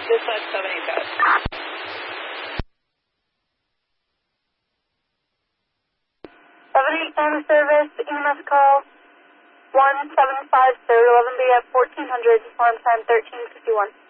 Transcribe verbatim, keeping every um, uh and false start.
Dispatch seven eight five. seven eight time service, E M S call one seven five zero eleven B at fourteen hundred, farm time thirteen fifty-one.